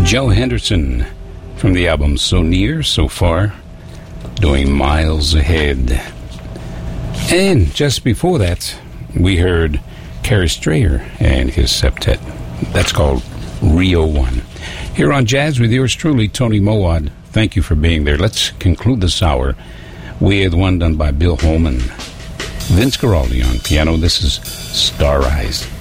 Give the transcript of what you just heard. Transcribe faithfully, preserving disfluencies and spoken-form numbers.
Joe Henderson from the album So Near, So Far, doing Miles Ahead. And just before that, we heard Kerry Strayer and his septet. That's called Rio One. Here on Jazz with yours truly, Tony Mowat. Thank you for being there. Let's conclude this hour with one done by Bill Holman. Vince Guaraldi on piano. This is Star Eyes.